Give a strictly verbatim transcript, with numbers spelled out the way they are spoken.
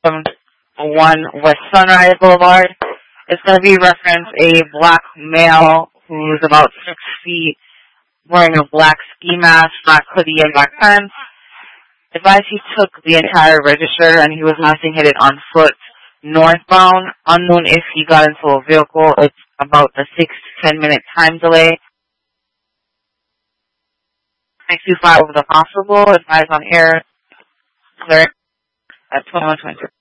um, one West Sunrise Boulevard. It's going to be reference a black male who's about six feet, wearing a black ski mask, black hoodie, and black pants. Advised he took the entire register and he was not being headed on foot northbound. Unknown if he got into a vehicle. It's about a six to ten minute time delay. six two five over the possible. Advised on air. Clear at twenty-one twenty-two.